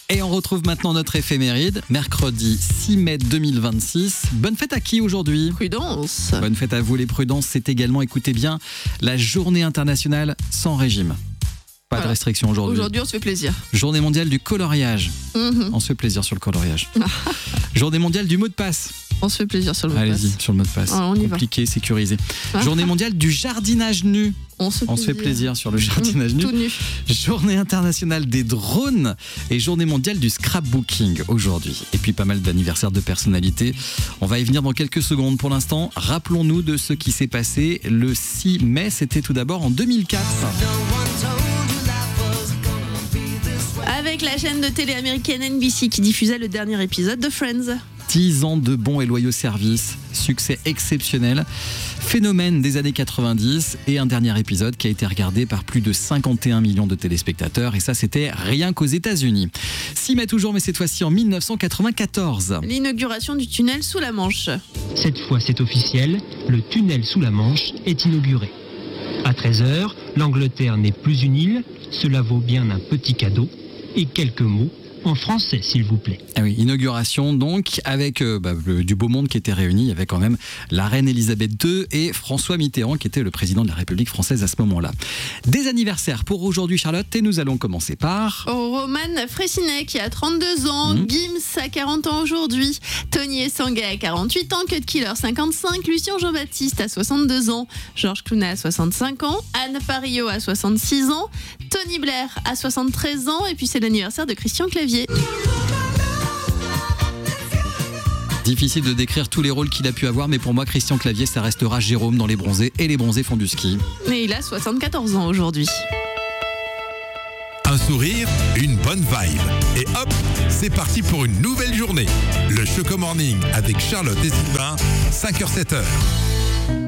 Et on retrouve maintenant notre éphéméride, mercredi 6 mai 2026. Bonne fête à qui aujourd'hui ? Prudence. Bonne fête à vous les prudences. C'est également, écoutez bien, la journée internationale sans régime. Pas de restriction aujourd'hui. Aujourd'hui, on se fait plaisir. Journée mondiale du coloriage. On se fait plaisir sur le coloriage. Journée mondiale du mot de passe. On se fait plaisir sur le mot de passe. Allez-y, sur le mot de passe. On y va. Compliqué, sécurisé. Journée mondiale du jardinage nu. On se fait plaisir sur le jardinage nu. Tout nu. Journée internationale des drones et journée mondiale du scrapbooking aujourd'hui. Et puis pas mal d'anniversaires de personnalités. On va y venir dans quelques secondes. Pour l'instant, rappelons-nous de ce qui s'est passé le 6 mai. C'était tout d'abord en 2004. Avec la chaîne de télé américaine NBC qui diffusait le dernier épisode de Friends. 10 ans de bons et loyaux services, succès exceptionnel, phénomène des années 90 et un dernier épisode qui a été regardé par plus de 51 millions de téléspectateurs et ça c'était rien qu'aux États-Unis. 6 mai toujours mais cette fois-ci en 1994. L'inauguration du tunnel sous la Manche. Cette fois c'est officiel, le tunnel sous la Manche est inauguré. À 13h, l'Angleterre n'est plus une île, cela vaut bien un petit cadeau et quelques mots en français, s'il vous plaît. Ah oui, inauguration donc avec du beau monde qui était réuni. Il y avait quand même la reine Elisabeth II et François Mitterrand qui était le président de la République française à ce moment-là. Des anniversaires pour aujourd'hui Charlotte et nous allons commencer par... Roman Fressinet qui a 32 ans, Gims a 40 ans aujourd'hui, Tony Esanguet a 48 ans, Cut Killer 55, Lucien Jean-Baptiste a 62 ans, Georges Clooney a 65 ans, Anne Parillot a 66 ans, Tony Blair a 73 ans et puis c'est l'anniversaire de Christian Clavier. Difficile de décrire tous les rôles qu'il a pu avoir, mais pour moi, Christian Clavier, ça restera Jérôme dans Les Bronzés, et Les Bronzés font du ski. Mais il a 74 ans aujourd'hui. Un sourire, une bonne vibe. Et hop, c'est parti pour une nouvelle journée. Le Choco Morning avec Charlotte et Sylvain, 5h-7h.